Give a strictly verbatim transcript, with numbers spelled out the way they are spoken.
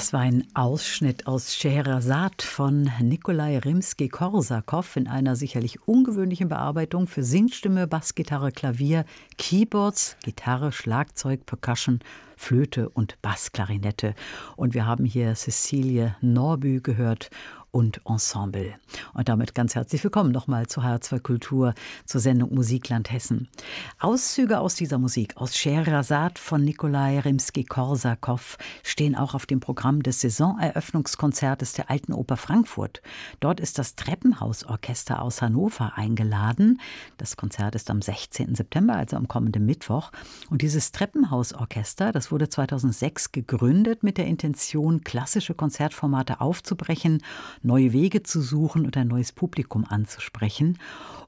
Das war ein Ausschnitt aus Scheherazad von Nikolai Rimski-Korsakow in einer sicherlich ungewöhnlichen Bearbeitung für Singstimme, Bassgitarre, Klavier, Keyboards, Gitarre, Schlagzeug, Percussion, Flöte und Bassklarinette. Und wir haben hier Cecilie Norbü gehört und Ensemble. Und damit ganz herzlich willkommen nochmal zu H R zwei Kultur, zur Sendung Musikland Hessen. Auszüge aus dieser Musik, aus Scheherazad von Nikolai Rimski-Korsakow, stehen auch auf dem Programm des Saisoneröffnungskonzertes der Alten Oper Frankfurt. Dort ist das Treppenhausorchester aus Hannover eingeladen. Das Konzert ist am sechzehnten September, also am kommenden Mittwoch. Und dieses Treppenhausorchester, das wurde zweitausendsechs gegründet mit der Intention, klassische Konzertformate aufzubrechen, neue Wege zu suchen und ein neues Publikum anzusprechen.